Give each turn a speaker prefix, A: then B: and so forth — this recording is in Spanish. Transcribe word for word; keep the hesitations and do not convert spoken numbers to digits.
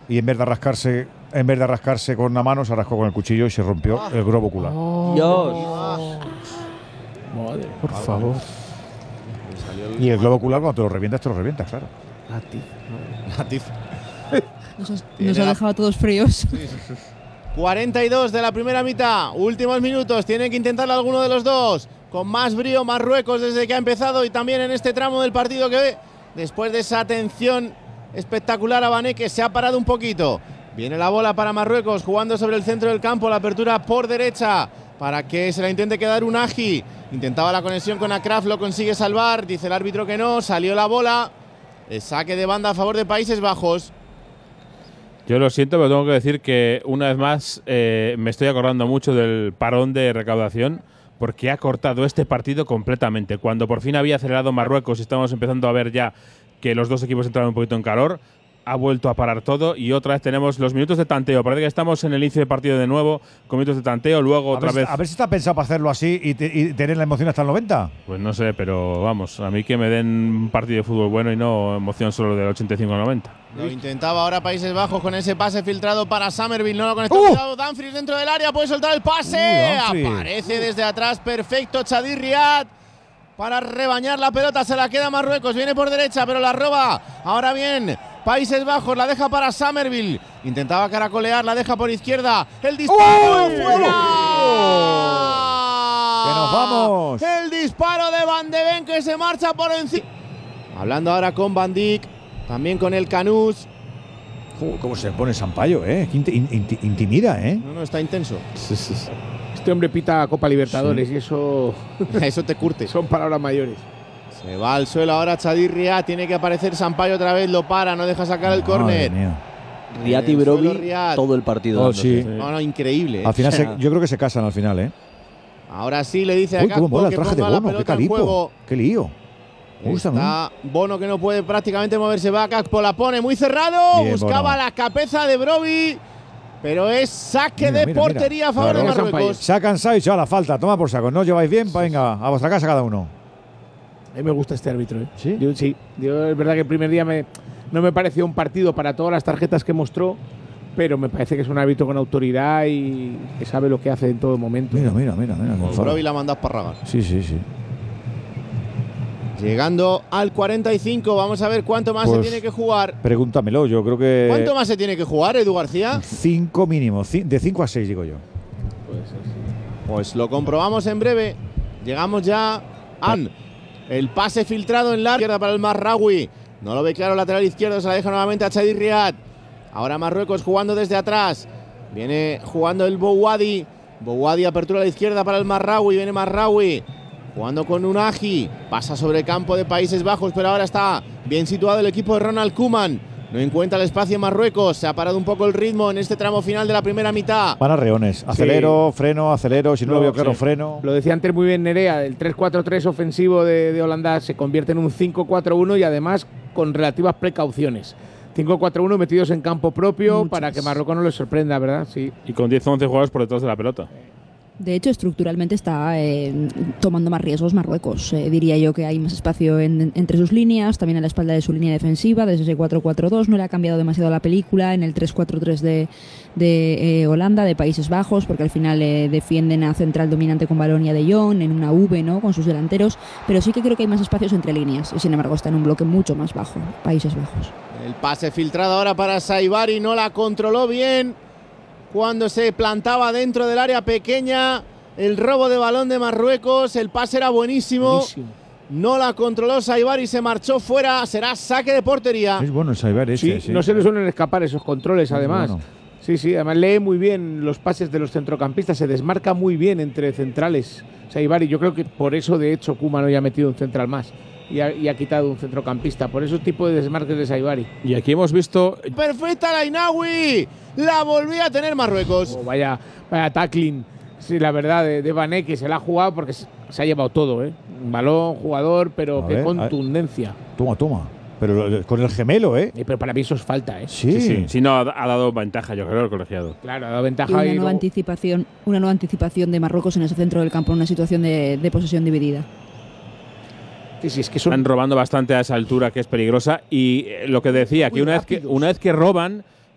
A: y en vez de rascarse, en vez de rascarse con la mano, se rascó con el cuchillo y se rompió el globo ocular.
B: Oh,
C: Dios.
B: Madre, por favor.
A: Y el globo ocular, cuando te lo revientas, te lo revientas, claro.
D: Latif.
E: Nos, has, nos ha dejado a todos fríos.
D: cuarenta y dos de la primera mitad. Últimos minutos. Tienen que intentarlo alguno de los dos. Con más brío, Marruecos desde que ha empezado y también en este tramo del partido que ve. Después de esa atención espectacular a Bané, que se ha parado un poquito. Viene la bola para Marruecos jugando sobre el centro del campo. La apertura por derecha para que se la intente quedar Unagi. Intentaba la conexión con Akraf, lo consigue salvar. Dice el árbitro que no. Salió la bola. El saque de banda a favor de Países Bajos.
F: Yo lo siento, pero tengo que decir que una vez más eh, me estoy acordando mucho del parón de recaudación, porque ha cortado este partido completamente. Cuando por fin había acelerado Marruecos y estamos empezando a ver ya que los dos equipos entraron un poquito en calor, ha vuelto a parar todo y otra vez tenemos los minutos de tanteo. Parece que estamos en el inicio de partido de nuevo, con minutos de tanteo, luego
A: A
F: otra
A: ver,
F: vez…
A: a ver si está pensado para hacerlo así y, te- y tener la emoción hasta el noventa.
F: Pues no sé, pero vamos, a mí que me den un partido de fútbol bueno y no emoción solo del ochenta y cinco al noventa.
D: Lo intentaba ahora Países Bajos con ese pase filtrado para Somerville. No lo conectó.
A: ¡Uh!
D: Cuidado, Dumfries dentro del área. Puede soltar el pase.
A: Uh, Dumfries.
D: Aparece desde atrás. Perfecto, Chadi Riad. Para rebañar la pelota. Se la queda Marruecos. Viene por derecha, pero la roba. Ahora bien, Países Bajos la deja para Somerville. Intentaba caracolear. La deja por izquierda. El disparo.
A: ¡Uh!
D: ¡Fuera!
A: ¡Que nos vamos!
D: El disparo de Van de Ven, que se marcha por encima. Hablando ahora con Van Dijk. También con el Canús.
A: Uh, ¿Cómo se pone Sampaio, eh? Que inti- inti- intimida, eh.
D: No, no, está intenso.
B: Este hombre pita Copa Libertadores
A: Sí.
B: y eso
D: Eso te curte.
B: son palabras mayores.
D: Se va al suelo ahora Chadi Riad. Tiene que aparecer Sampaio otra vez. Lo para, no deja sacar el
A: Madre
D: córner.
A: mía.
C: Riad y
D: En el suelo,
C: Broby
D: Riad.
C: todo el partido.
A: Oh,
C: dándose.
A: sí.
D: No, no, increíble.
A: Al final,
C: O sea,
A: se- yo creo que se casan al final, eh.
D: Ahora sí le dice a
A: Uy, cómo
D: Gakpo
A: mola el
D: que
A: traje de
D: ponga la
A: Bono, qué
D: pelota en
A: calipo.
D: juego.
A: Qué lío. Me gusta, ¿no?
D: Está Bono, que no puede prácticamente moverse. Va Gakpo, la pone muy cerrado.
A: Bien,
D: Buscaba
A: Bono.
D: la cabeza de Broby. Pero es saque
A: Mira,
D: de
A: mira,
D: portería
A: mira.
D: a favor
B: La
D: de
B: verdad,
D: Marruecos.
A: Se ha cansado y se ha la falta. Toma por saco. ¿No os lleváis bien? Venga, a vuestra casa cada uno.
B: A mí me gusta este árbitro. ¿eh?
A: ¿Sí?
B: Yo, sí. Yo, es verdad que el primer día me, no me pareció un partido para todas las tarjetas que mostró, pero me parece que es un árbitro con autoridad y que sabe lo que hace en todo momento.
A: Mira, mira, mira. mira qué enfado.
D: Broby la manda a esparragar.
A: Sí, sí, sí.
D: Llegando al cuarenta y cinco. Vamos a ver cuánto más se
A: Pues-
D: tiene que jugar.
A: Pregúntamelo. Yo creo que.
D: ¿Cuánto más se tiene que jugar, Edu García?
A: Cinco mínimo. ci- De cinco a seis, digo yo.
D: Pues lo comprobamos en breve. Llegamos ya a el pase filtrado en la izquierda para el Marraoui. No lo ve claro, lateral izquierdo, se la deja nuevamente a Chadi Riad. Ahora Marruecos jugando desde atrás. Viene jugando el Bouadi. Bouadi, apertura a la izquierda para el Marraoui. Viene Marraoui jugando con Unagi. Pasa sobre el campo de Países Bajos, pero ahora está bien situado el equipo de Ronald Koeman. No encuentra el espacio en Marruecos. Se ha parado un poco el ritmo en este tramo final de la primera mitad.
A: Van a reones. Acelero, freno, acelero. Si no, lo
B: No,
A: veo claro,
B: sí.
A: freno.
B: Lo decía antes muy bien Nerea, el tres cuatro tres ofensivo de, de Holanda se convierte en un cinco cuatro uno y además con relativas precauciones. cinco cuatro uno metidos en campo propio
E: Muchas.
B: para que Marruecos no les sorprenda, ¿verdad? Sí.
F: Y con diez o once jugadores por detrás de la pelota.
E: De hecho, estructuralmente está eh, tomando más riesgos Marruecos. Eh, diría yo que hay más espacio en- entre sus líneas, también a la espalda de su línea defensiva, desde ese cuatro cuatro dos. No le ha cambiado demasiado la película en el tres cuatro tres de, de eh, Holanda, de Países Bajos, porque al final eh, defienden a central dominante con balón y a De Jong, en una V, ¿no?, con sus delanteros. Pero sí que creo que hay más espacios entre líneas y sin embargo está en un bloque mucho más bajo, Países Bajos.
D: El pase filtrado ahora para Saibari, no la controló bien cuando se plantaba dentro del área pequeña. El robo de balón de Marruecos, el pase era buenísimo.
B: Buenísimo.
D: No la controló Saibari, se marchó fuera. Será saque de portería.
A: Es bueno el Saiber
B: Sí,
A: este, sí.
B: no se le suelen escapar esos controles,
A: Muy
B: además.
A: bueno.
B: Sí, sí, además lee muy bien los pases de los centrocampistas, se desmarca muy bien entre centrales. Saibari, yo creo que por eso, de hecho, Koeman hoy ha metido un central más y ha, y ha quitado un centrocampista, por ese tipo de desmarques de Saibari.
F: Y aquí hemos visto…
D: Perfecta la Inawi. La volvía a tener Marruecos.
B: Oh, vaya, vaya tackling, sí, la verdad, de, de Bané, que se la ha jugado porque se, se ha llevado todo, ¿eh? Un balón, jugador, pero
A: A
B: qué
A: ver, a ver.
B: contundencia.
A: Toma, toma. Pero lo- con el gemelo, ¿eh?
B: Eh, pero para mí eso es falta, ¿eh?
A: Sí.
F: Sí, sí, sí, no, ha, ha dado ventaja, yo creo, el colegiado.
B: Claro, ha dado
E: Y
B: ventaja
E: una
B: y
E: nueva
B: luego-
E: anticipación, una nueva anticipación de Marruecos en ese centro del campo, en una situación de, de posesión dividida.
B: Sí, sí, es que son…
F: Están robando bastante a esa altura, que es peligrosa. Y eh, lo que decía,
B: Muy
F: que una vez que,
B: rápidos.
F: una vez que roban,